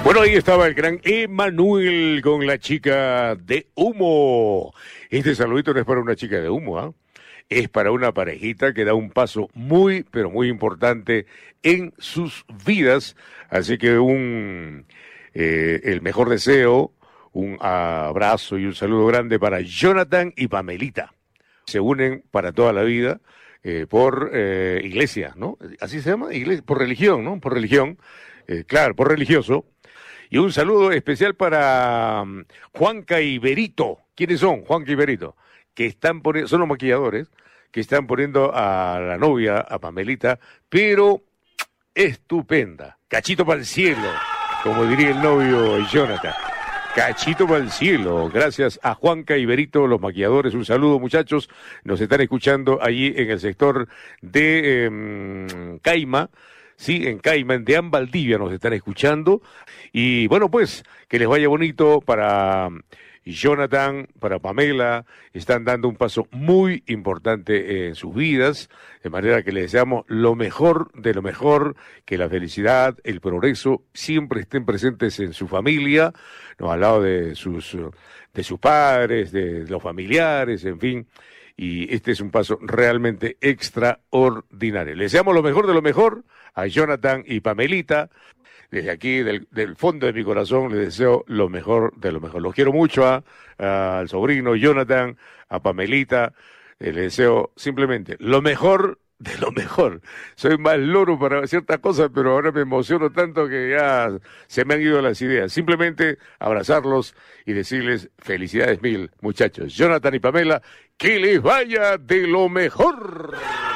Bueno, ahí estaba el gran Emanuel con la chica de humo. Este saludito no es para una chica de humo, ¿ah? Es para una parejita que da un paso muy, pero muy importante en sus vidas. Así que el mejor deseo, un abrazo y un saludo grande para Jonathan y Pamelita. Se unen para toda la vida por iglesia, ¿no? Así se llama, iglesia, por religión, ¿no? Por religión, claro, por religioso. Y un saludo especial para Juanca y Berito. ¿Quiénes son? Juanca y Berito. Que están poniendo, son los maquilladores, que están poniendo a la novia, a Pamelita, pero estupenda. Cachito para el cielo, como diría el novio Jonathan. Cachito para el cielo. Gracias a Juanca y Berito, los maquilladores. Un saludo, muchachos. Nos están escuchando allí en el sector de Caima. Sí, en Caima, en Deán Valdivia nos están escuchando. Y bueno, pues, que les vaya bonito para Jonathan, para Pamela. Están dando un paso muy importante en sus vidas, de manera que les deseamos lo mejor de lo mejor, que la felicidad, el progreso siempre estén presentes en su familia, ¿no? Al lado de sus padres, de los familiares, en fin. Y este es un paso realmente extraordinario. Les deseamos lo mejor de lo mejor a Jonathan y Pamelita. Desde aquí, del fondo de mi corazón, les deseo lo mejor de lo mejor. Los quiero mucho al sobrino Jonathan, a Pamelita. Les deseo simplemente lo mejor de lo mejor. Soy más loro para ciertas cosas, pero ahora me emociono tanto que ya se me han ido las ideas. Simplemente abrazarlos y decirles felicidades mil, muchachos. Jonathan y Pamela, que les vaya de lo mejor.